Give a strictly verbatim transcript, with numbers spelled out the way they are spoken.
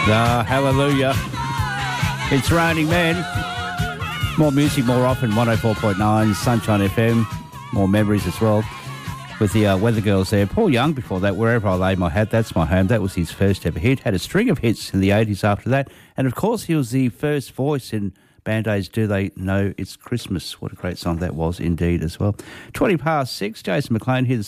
Ah, hallelujah. It's raining, man. More music more often, one oh four point nine, Sunshine F M. More memories as well. With the uh, Weather Girls there. Paul Young before that, Wherever I Lay My Hat, That's My Home. That was his first ever hit. Had a string of hits in the eighties after that. And, of course, he was the first voice in Band Aid's Do They Know It's Christmas. What a great song that was indeed as well. twenty past six, Jason McLean here.